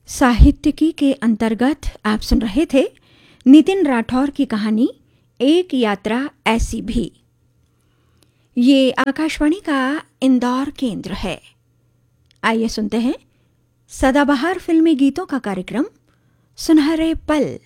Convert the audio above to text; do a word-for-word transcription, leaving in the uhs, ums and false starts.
साहित्यिकी के अंतर्गत आप सुन रहे थे नितिन राठौर की कहानी एक यात्रा ऐसी भी। ये आकाशवाणी का इंदौर केंद्र है। आइए सुनते हैं सदाबहार फिल्मी गीतों का कार्यक्रम सुनहरे पल।